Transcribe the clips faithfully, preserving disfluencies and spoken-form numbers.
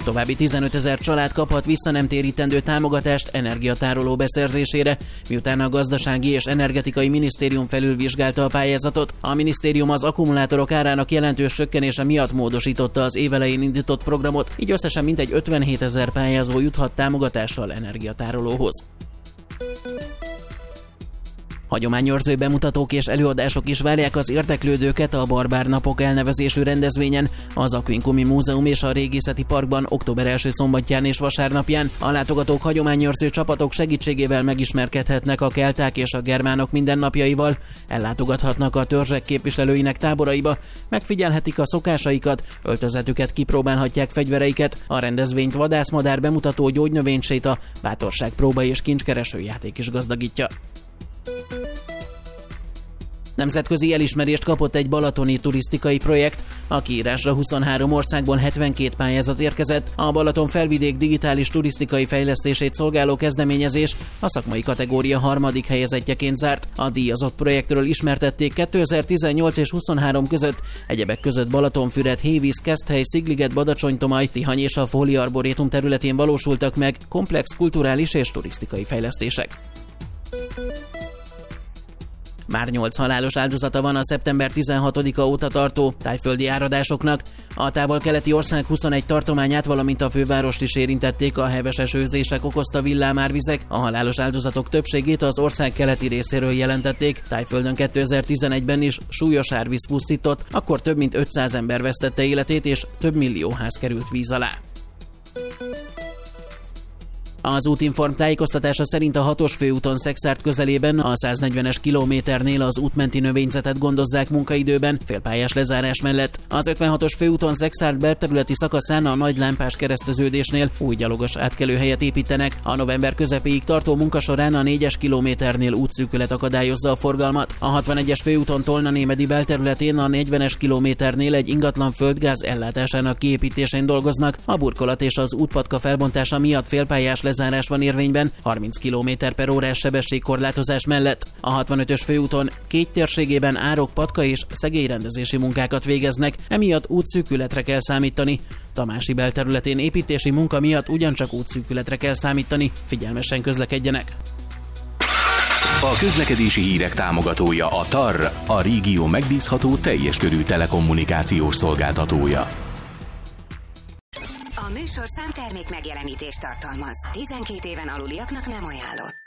További tizenötezer család kaphat vissza nem térítendő támogatást energiatároló beszerzésére, miután a Gazdasági és Energetikai Minisztérium felülvizsgálta a pályázatot. A minisztérium az akkumulátorok árának jelentős csökkenése miatt módosította az évelején indított programot, így összesen mintegy ötvenhétezer pályázó juthat támogatással energiatárolóhoz. Hagyományőrző bemutatók és előadások is várják az érdeklődőket a Barbárnapok elnevezésű rendezvényen, az Aquincumi Múzeum és a Régészeti Parkban október első szombatján és vasárnapján. A látogatók hagyományőrző csapatok segítségével megismerkedhetnek a kelták és a germánok mindennapjaival, ellátogathatnak a törzsek képviselőinek táboraiba, megfigyelhetik a szokásaikat, öltözetüket kipróbálhatják, fegyvereiket. A rendezvényt vadászmadár bemutató, gyógynövényséta, bátorságpróba és kincskereső játék is gazdagítja. Nemzetközi elismerést kapott egy balatoni turisztikai projekt. A kiírásra huszonhárom országból hetvenkét pályázat érkezett. A Balaton felvidék digitális turisztikai fejlesztését szolgáló kezdeményezés a szakmai kategória harmadik helyezettjeként zárt. A díjazott projektről ismertették kétezer-tizennyolc és huszonhárom között egyebek között Balatonfüred, Hévíz, Keszthely, Szigliget, Badacsony-Tomaj, Tihany és a Fólia Arborétum területén valósultak meg komplex kulturális és turisztikai fejlesztések. Már nyolc halálos áldozata van a szeptember tizenhatodika óta tartó tájföldi áradásoknak. A távol-keleti ország huszonegy tartományát, valamint a fővárost is érintették a heves esőzések okozta villámárvizek. A halálos áldozatok többségét az ország keleti részéről jelentették. Tájföldön kétezer-tizenegyben is súlyos árvíz pusztított, akkor több mint ötszáz ember vesztette életét és több millió ház került víz alá. Az Útinform tájékoztatása szerint a hatos főúton Szexárd közelében a száznegyvenes kilométernél az útmenti növényzetet gondozzák munkaidőben, félpályás lezárás mellett. Az ötvenhatos főúton Szexárd belterületi szakaszán a nagy lámpás kereszteződésnél új gyalogos átkelőhelyet építenek. A november közepéig tartó munka során a négyes kilométernél útszűkület akadályozza a forgalmat. A hatvanegyes főúton Tolna-Némedi belterületén a negyvenes kilométernél egy ingatlan földgáz ellátásának kiépítésén dolgoznak. A burkolat és az útpatka felbontása miatt félpályás lezárás van érvényben, harminc kilométer per órás sebességkorlátozás mellett. A hatvanötös főúton két térségében árok, patka és szegélyrendezési munkákat végeznek, emiatt útszűkületre kell számítani. Tamási belterületén építési munka miatt ugyancsak útszűkületre kell számítani, figyelmesen közlekedjenek. A közlekedési hírek támogatója a TAR, a régió megbízható teljes körű telekommunikációs szolgáltatója. A műsorszám termék megjelenítést tartalmaz. tizenkét éven aluliaknak nem ajánlott.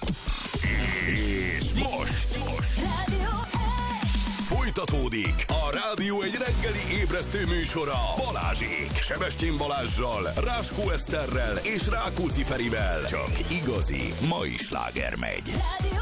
És most, most. Rádió egy. Folytatódik a Rádió egy reggeli ébresztő műsora Balázsék. Sebestyén Balázsral, Ráskó Eszterrel és Rákóczi Ferivel. Csak igazi mai sláger megy. Rádió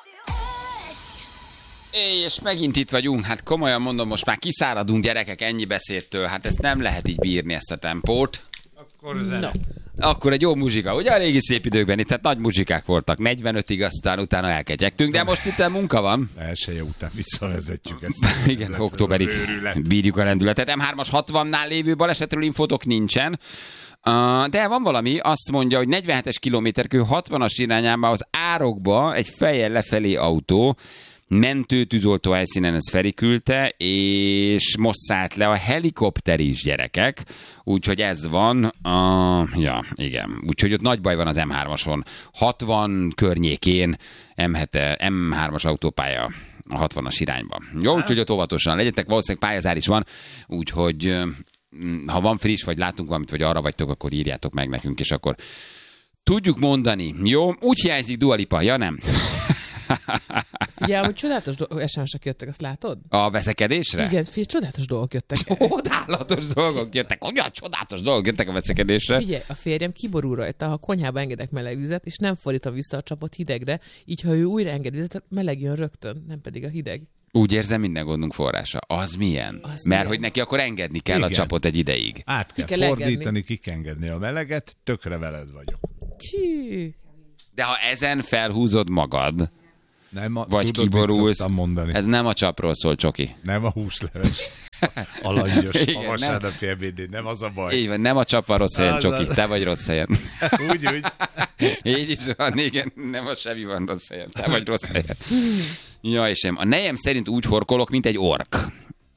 É, és megint itt vagyunk, hát komolyan mondom, most már kiszáradunk gyerekek ennyi beszédtől, hát ezt nem lehet így bírni, ezt a tempót. Akkor zene. No. Akkor egy jó muzsika, ugye a régi szép időkben itt, tehát nagy muzsikák voltak, negyvenötig, aztán utána elketyegtünk, de most itt munka van. Elsője után visszavezetjük ezt. Igen, októberig bírjuk a rendületet. em hármas hatvannál lévő balesetről infotok nincsen. Uh, de van valami, azt mondja, hogy negyvenhetes kilométerkő hatvanas irányába az árokba egy fejjel lefelé autó, mentőtűzoltó helyszínen ez Feri küldte, és most szállt le a helikopter is, gyerekek. Úgyhogy ez van. Uh, ja, igen. Úgyhogy ott nagy baj van az em hármason. hatvan környékén em hármas autópálya a hatvanas irányba. Jó, úgyhogy ott óvatosan legyetek. Valószínűleg pályázár is van, úgyhogy ha van friss, vagy látunk valamit, vagy arra vagytok, akkor írjátok meg nekünk, és akkor tudjuk mondani. Jó? Úgy hiányzik Dua Lipa, ja nem? Figyelj, hogy csodálatos do- es em esek jöttek, azt látod? A veszekedésre? Igen, figyelj, csodálatos dolgok jöttek. Csodálatos dolgok jöttek. Olyan csodálatos dolgok jöttek a veszekedésre. Figyelj, a férjem kiborul rajta, ha konyhába engedek meleg vizet, és nem fordítom vissza a csapot hidegre, így ha ő újra enged vizet, meleg jön rögtön, nem pedig a hideg. Úgy érzem, minden gondunk forrása. Az milyen? Az Mert milyen? Hogy neki akkor engedni kell igen. a csapot egy ideig. Át kell, ki kell fordítani, engedni. Ki kell engedni a meleget, tökre veled vagyok. Csű. De ha ezen felhúzod magad, nem a, vagy tudod, kiborulsz, mondani. Ez nem a csapról szól, Csoki. Nem a húsleves. Alangyos, a vasárnapi ebédén, nem az a baj. Így van, nem a csap van rossz helyen, Csoki, te vagy rossz helyen. Úgy, úgy. Így is van, igen, nem a semmi van rossz helyen, te vagy rossz helyen. Ja, és nem. A nejem szerint úgy horkolok, mint egy ork.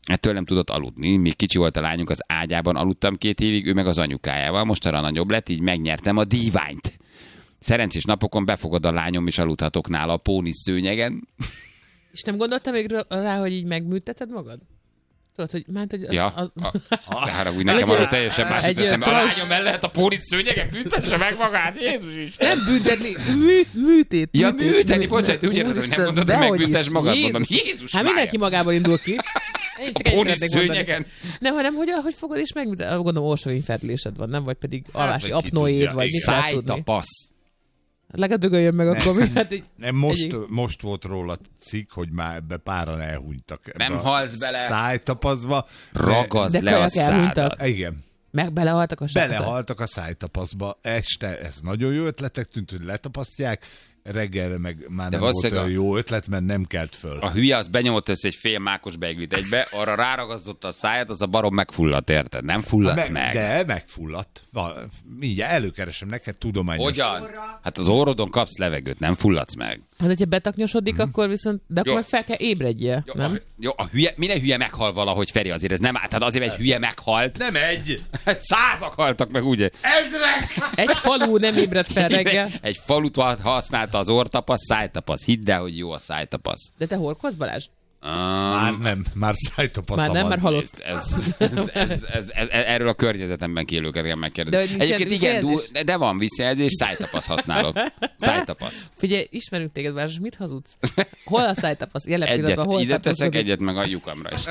Ettől nem tudott aludni. Még kicsi volt a lányunk, az ágyában aludtam két évig, ő meg az anyukájával. Most arra nagyobb lett, így megnyertem a díványt. Szerencsés napokon befogad a lányom, és aludhatok nála a pónisz szőnyegen. És nem gondoltam még rá, hogy így megműteted magad? Tudod, hogy ment, hogy... Az, ja, az... a, de haragudj, nekem arra teljesen más jut eszembe. A lányom el lehet a pónisz szőnyegen, büntesse meg magát, Jézus is. Nem büntetni, mű, műtét. Ja, műteni, bocsánat, úgy érted, hogy nem mondod, hogy megbüntess magad, mondom, Jézus hát mindenki magából indul ki. Én csak a pónisz szőnyegen. Nem, hanem hogy, hogy fogod és megműtet. Gondolom, orsovinfertülésed van, nem? Vagy pedig alvási apnoéd, vagy mit lehet tudni. Szájtapasz. Legalább dögöljön meg akkor. Nem, hát egy, nem most, egy... most volt róla cikk, hogy már ebbe páran elhunytak. Nem halsz bele. Szájtapaszba. Ragazd le a szádat. Igen. Meg belehaltak a szájtapaszba. Belehaltak a szájtapaszba. Este ez nagyon jó ötletek tűnt, hogy letapasztják. Reggelre meg már de nem volt olyan jó ötlet, mert nem kelt föl. A hülye az benyomott össze egy fél mákos beiglit egybe, arra ráragasztotta a száját, az a barom megfulladt, érted? Nem fulladsz me- meg. De megfulladt. Mindjárt előkeresem neked tudományos. Hogyan? Hát az orrodon kapsz levegőt, nem fulladsz meg. Hát, hogyha betaknyosodik, hmm. akkor viszont, de akkor meg fel kell ébredjél, jó, nem? A, jó, a hülye, minden hülye meghal valahogy, Feri, azért ez nem, tehát azért egy hülye meghalt. Nem egy! Százak haltak meg, ugye? Ezrek! Egy falu nem ébredt fel reggel. Egy falut használta az orrtapasz, szájtapasz. Hidd el, hogy jó a szájtapasz. De te horkolsz, Balázs? Um, már nem, már szájtapasza Már nem, mert halott. Ez, ez, ez, ez, ez, ez, erről a környezetemben élőket kell megkérdezni. De egyébként igen, du, de van visszajelzés, szájtapasz használok. Szájtapasz. Figyelj, ismerünk téged, Balázs, mit hazudsz? Hol a szájtapasz? Jelen pillanatban hol ide teszek egyet, meg a lyukamra is.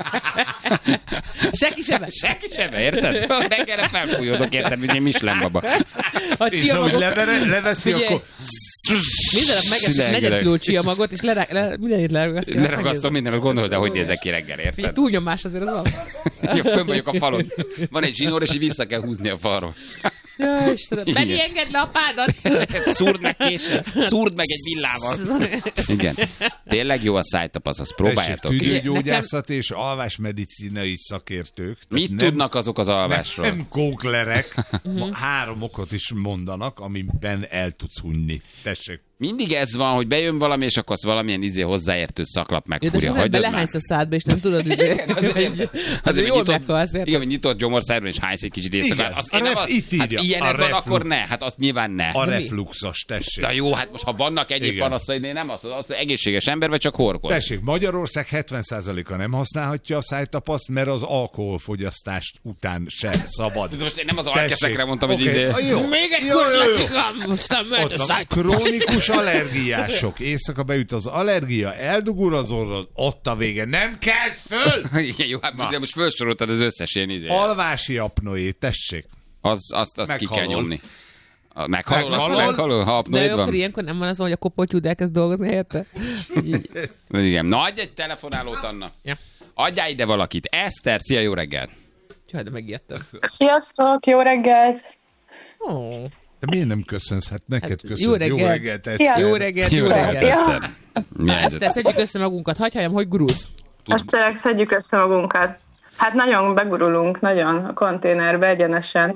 Seki sebe. Seki sebe, érted? Reggelre felfújódok, érted, mint egy Michelin baba. A csiamagok... leveszi, akkor... Minden nap megeszünk negyed kiló csiamagot, és mindenit leragasztja. Leragasztom mindenet, gondolod, de hogy nézek ki reggel, érted? Figyelj, túlnyomás azért az van. Ja, fönn vagyok a falon. Van egy zsinór, és így vissza kell húzni a falról. Ja, Istenem, Benni, engedd le a pádat! Szúrd meg késsel, szúrd meg egy villával. Igen. Tényleg jó a szájtapasz, azt próbáljátok. Tüdőgyógyászat és alvásmedicinai szakértők. Mit nem, tudnak azok az alvásról? Nem, nem kóklerek. Három okot is mondanak, amiben el tudsz hunyni. Tessék. Mindig ez van, hogy bejön valami, és akkor azt valamilyen izé hozzáértő szaklap megfúrja. Ja, de az belehánysz a szádba, és nem tudod, izé. Azért, azért jól meghalsz. Igen, hogy nyitott gyomorszájban, és hánysz egy kicsit éjszakát. Az, ref, az, itt írja. Hát ilyened van, akkor ne. Hát azt nyilván ne. A refluxos, tessék. Na jó, hát most ha vannak egyéb panaszai, nem az, az egészséges ember, vagy csak horkoz. Tessék, Magyarország hetven százaléka nem használhatja a szájtapaszt, mert az alkoholfogyasztást után se szabad. Most én nem az alkeszekre mondtam, hogy izé. Még egy kurlacikam, aztán mehet a szájtapasz. Krónikus allergiás. Sok éjszaka beüt az allergia, eldugul az orrod, ott a vége. Nem kezd föl! Igen, jó, hát de most felsoroltad az összes ilyen izé. Alvási apnoé, tessék. Az, azt, azt ki kell nyomni. Meghalol, meghalol, meghalol, ha apnoid van. De akkor ilyenkor nem van az, hogy a kopoltyúd elkezd dolgozni helyette? Igen. Na, adj egy telefonálót, Anna. Ja. Adjál ide valakit. Eszter, szia, jó reggelt. Csaj, de megijedtem. Sziasztok, jó reggelt. Oh. De miért nem köszönsz? Hát neked hát, köszönsz. Jó reggelt. Jó reggelt, Eszter. Jó reggelt, jó reggelt, Eszter. Eszter, szedjük össze magunkat. Hagyjam, hogy gurulsz? Eszterek, szedjük össze magunkat. Hát nagyon begurulunk, nagyon a konténerbe egyenesen.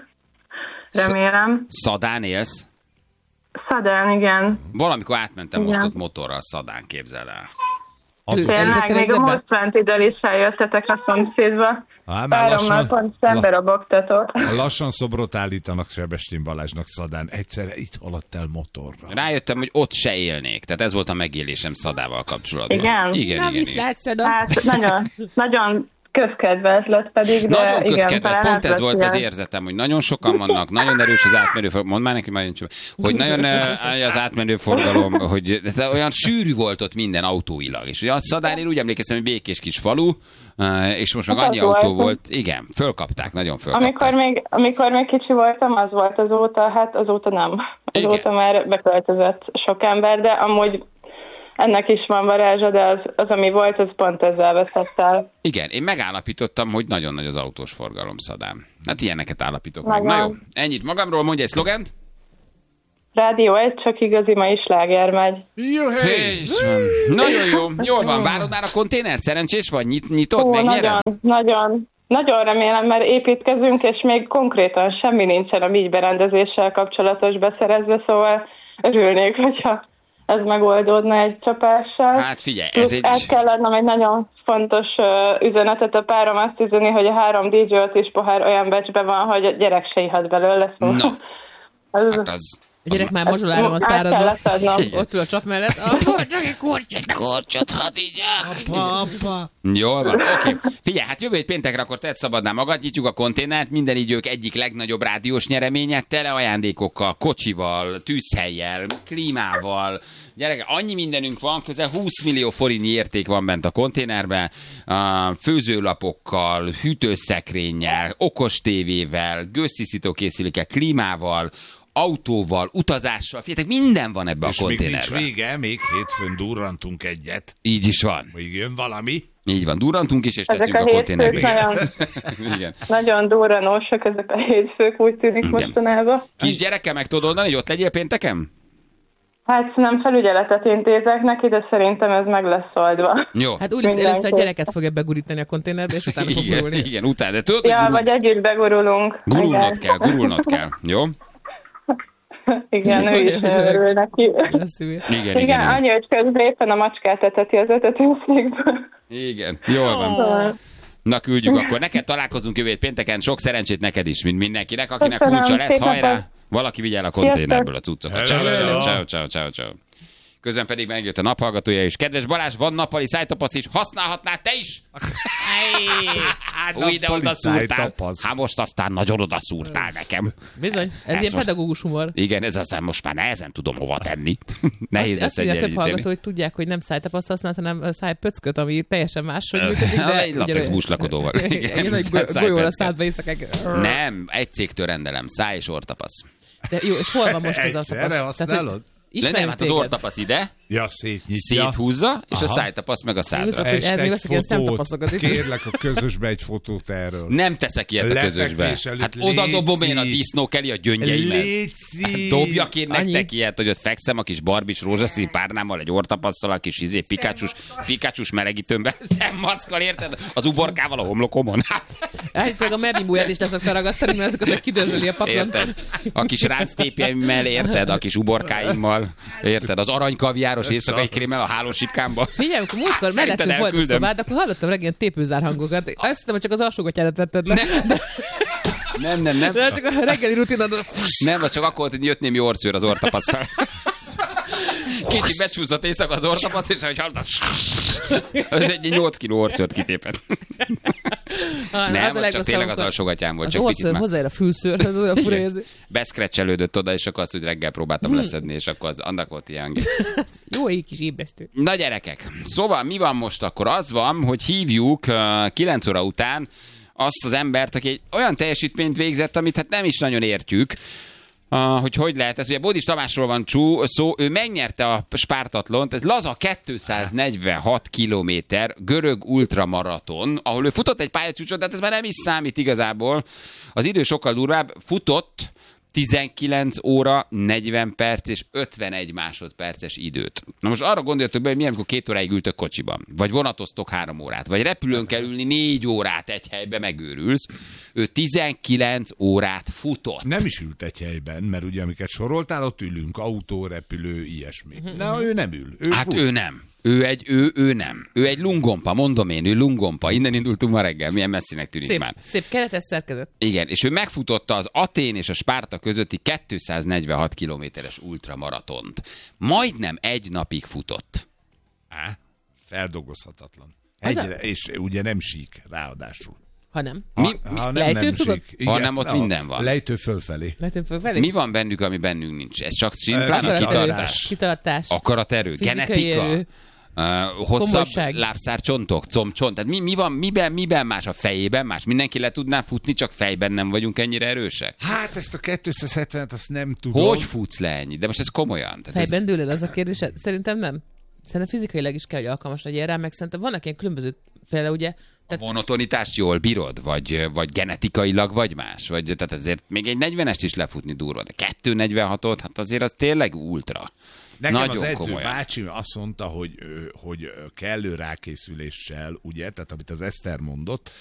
Remélem. Szadán élsz? Szadán, igen. Valamikor átmentem igen. most ott motorral Szadán, képzel el. Tényleg, még a Mosztventidől is eljöttetek a szomszédba. Párommal pont szembe rabogtatok. Lassan szobrot állítanak Sebestyén Balázsnak Szadán. Egyszerre itt haladt el motorra. Rájöttem, hogy ott se élnék. Tehát ez volt a megélésem Szadával kapcsolatban. Igen? Igen, Na, igen, igen. Hát nagyon, nagyon közkedvelt lett pedig, de nagyon igen. Közkedvelt. Pont ez volt az érzetem, hogy nagyon sokan vannak, nagyon erős az átmenő forgalom. Mondd már neki, már nincs, hogy nagyon az átmenő forgalom, hogy olyan sűrű volt ott minden autóilag. És ugye a Szadán, én úgy emlékeztem, hogy békés kis falu, és most meg annyi az autó volt. volt. Igen, fölkapták, nagyon fölkapták. Amikor még, amikor még kicsi voltam, az volt azóta, hát azóta nem. Azóta igen. Már beköltözött sok ember, de amúgy ennek is van varázsa, de az, az, ami volt, az pont ezzel veszett el. Igen, én megállapítottam, hogy nagyon nagy az autós forgalom Szadán. Hát ilyeneket állapítok nagyon. meg. Na jó, ennyit magamról, mondj egy szlogent. Rádió egy, csak igazi mai sláger megy. Jó, hey. Nagyon jó, jól van. Várod már a konténert? Szerencsés vagy? Nyit, nyitod? Ó, megnyered? Nagyon, nagyon. Nagyon remélem, mert építkezünk, és még konkrétan semmi nincsen a mi berendezéssel kapcsolatos beszerezve, szóval örülnék, hogyha ez megoldódna egy csapással. Hát figyelj, ez egy... El kell adnom egy nagyon fontos uh, üzenetet. A párom azt üzeni, hogy a három dé dzsé is pohár olyan becsbe van, hogy a gyerek se ihat belőle. Szóval. No. az, Hát az... A gyerek már mazsolára van száradva. Ott ül a csap mellett. Apa, csak egy korcsot, korcsot, hadd így. Apa, apa. Jól van, oké. Okay. Figyelj, hát jövő hét péntekre akkor tedd szabadná magad, nyitjuk a konténert, minden idők egyik legnagyobb rádiós nyereménye, tele ajándékokkal, kocsival, tűzhellyel, klímával. Gyerekek, annyi mindenünk van, közel húsz millió forintnyi érték van bent a konténerben, főzőlapokkal, hűtőszekrényel, okos tévével, gőztisztítókészülékkel, klímával, autóval, utazással, figyeljetek, minden van ebbe és a konténerben. És még nincs vége, még hétfőn durrantunk egyet. Így is van. Még jön valami. Így van, durrantunk is, és ezek teszünk a, a konténerbe. Nagyon, Igen. nagyon durranósak ezek a hétfők, úgy tűnik mostanában. Kis gyerekkel meg tudod oldani, hogy ott legyél pénteken? Hát nem felügyeletet intézek neki, de szerintem ez meg lesz oldva. Jó. Hát úgy lesz, először a gyereket fogja begurítani a konténerbe, és utána fog gurulni. Igen, utána. De tudod, ja, gurul... vagy együtt begurulunk. Gurulnod kell, gurulnod kell. Jó? Igen, ő is örül neki. Igen, igen, igen, annyi, hogy közben éppen a macskát eteti az etetőszékből. Igen, jól van. Oh. Na küldjük akkor. Neked találkozunk jövő pénteken. Sok szerencsét neked is, mint mindenkinek, akinek kulcsa lesz. Hajrá! Valaki vigyel a konténerből a cuccokat. Ciao, ciao, ciao, ciao, ciao, ciao. Közben pedig megjött a naphallgatója is. Kedves Balázs, van nappali szájtapasz is. Használhatnád te is? Új, ide oda szúrtál. Hát most aztán nagyon oda szúrtál nekem. Bizony, ez, ez ilyen most... pedagógus humor. Igen, ez aztán most már nehezen tudom hova tenni. Nehéz ezt ezt egyenlíteni. Azt mondja, több hallgató, hogy tudják, hogy nem szájtapaszt használsz, hanem szájpöcköt, ami teljesen máshogy működik. De egy latex búslakodóval. Igen, egy golyóra szállt be éjszakák. Nem, egy cégtől rendelem. Száj és orrtapasz. De jó, és hol van most ez a tapasz? Egyszerre használod? De nem, hát az orrtapasz ide, ja, szétnyitja. széthúzza, és aha, a szájtapasz meg a szádra. Este egy fotót, kérlek a közösbe egy fotót erről. Nem teszek ilyet a közösbe. Hát oda dobom én a disznó Kelly a gyöngyeimet. Hát dobjak én nektek ilyet, hogy ott fekszem a kis barbis rózsaszín párnámmal, egy orrtapasszal, a kis izé, pikacsus, pikacsus melegítőmbe, szemmaszkal, érted? Az uborkával a homlokomon. Hát a mernimbúját is leszokta ragasztani, mert azokat kidörzsöli a paplan. Érted? A kis ránctépjeimmel, érted? A kis uborkáimmal. Érted? Az aranykaviáros éjszakai krémmel a hálósipkámba. Figyelj, amikor múltkor mellettünk volt a szobád, akkor hallottam reggel tépőzár hangokat. Azt hittem, hogy csak az alsógatyára tetted le. De... Nem, nem, nem. De csak a reggeli rutinod. Nem, az csak akkor volt, hogy jött némi orcőr az orrtapasszal. Kicsit becsúszott éjszaka az orrtapasz, és ahogy hallottam, az egy nyolc kiló orszőrt kitépett. Ah, nem, az, az csak tényleg az alsógatyám volt. Az csak orszőr hozzáér a fülszőr, az olyan fura érzés. Beszkrecselődött oda, és akkor azt, hogy reggel próbáltam hmm. leszedni, és akkor az, annak volt ilyen. Jó, egy kis ébresztő. Na gyerekek, szóval mi van most akkor? Az van, hogy hívjuk uh, kilenc óra után azt az embert, aki egy olyan teljesítményt végzett, amit hát nem is nagyon értjük, Uh, hogy hogy lehet ez. Ugye Bódis Tamásról van csú, szó, ő megnyerte a Spártatlont, ez laza kétszáznegyvenhat kilométer görög ultramaraton, ahol ő futott egy pályacsúcsot, de hát ez már nem is számít igazából. Az idő sokkal durvább, futott tizenkilenc óra, negyven perc és ötvenegy másodperces időt. Na most arra gondoljatok be, hogy milyen, amikor két óráig ültök kocsiban, vagy vonatoztok három órát, vagy repülőn kell ülni négy órát egy helybe, megőrülsz. Ő tizenkilenc órát futott. Nem is ült egy helyben, mert ugye amiket soroltál, ott ülünk, autó, repülő, ilyesmi. Na, ő nem ül. Ő hát fut. ő nem. Ő egy, ő, ő nem. Ő egy lungompa, mondom én, ő lungompa. Innen indultunk ma reggel, milyen messzinek tűnik szép, már. Szép keretes szerkezet. Igen, és ő megfutotta az Atén és a Spárta közötti kétszáznegyvenhat kilométeres ultramaratont. Majdnem egy napig futott. Á, feldolgozhatatlan. Egyre, és ugye nem sík, ráadásul. Ha nem. Ha, mi, ha nem, nem sík. Igen, ha nem, ott minden van. Lejtő fölfelé. Lejtő fölfelé. Mi van bennük, ami bennünk nincs? Ez csak simplán a kitartás. Kitartás. Akaraterő, genetika. Erő. Uh, hosszabb lábszárcsontok, combcsont. Tehát mi, mi van, miben, miben más a fejében más? Mindenki le tudná futni, csak fejben nem vagyunk ennyire erősek? Hát ezt a kétszázhetvenet azt nem tudom. Hogy futsz le ennyi? De most ez komolyan. Tehát fejben ez... dől el az a kérdés? Szerintem nem. Szerintem fizikailag is kell, hogy alkalmas legyen rá, meg szerintem vannak ilyen különböző, például ugye... Tehát... A monotonitást jól bírod? Vagy, vagy genetikailag vagy más? Vagy, tehát azért még egy negyvenest is lefutni durva, de kettő negyvenhatot, hát azért az tényleg ultra. Nekem nagyon az edző komolyan. bácsi azt mondta, hogy, hogy kellő rákészüléssel, ugye, tehát amit az Eszter mondott,